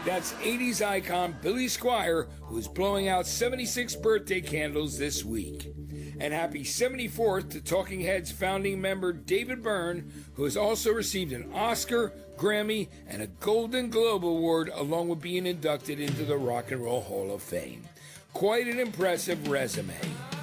That's 80s icon Billy Squier, who is blowing out 76 birthday candles this week. And happy 74th to Talking Heads founding member David Byrne, who has also received an Oscar, Grammy, and a Golden Globe Award, along with being inducted into the Rock and Roll Hall of Fame. Quite an impressive resume.